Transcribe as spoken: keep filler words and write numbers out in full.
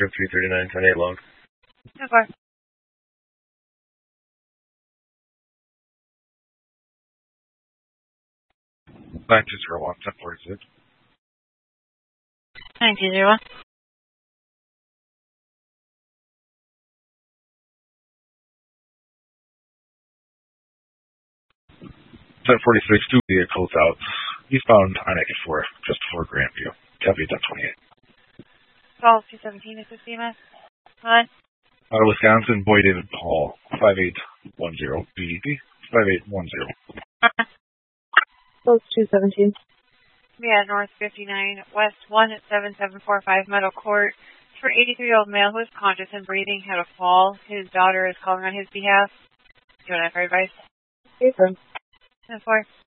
Victor three thirty-nine, ten eight log. ten four. nine two zero one, ten forty-six. nine two zero one. ten forty-six, two vehicles out. Eastbound I ninety-four, just before Grandview. Copy ten twenty-eight. Call two seventeen is C M S. What? Out of Wisconsin, Boy David Paul, five eight one zero, B D P, five eight one zero. Close two seventeen. Yeah, North fifty-nine, West one at seven seven four five Meadow Court. For an eighty-three-year-old male who is conscious and breathing, had a fall. His daughter is calling on his behalf. Do you want to have her advice? Hey, friend. ten four.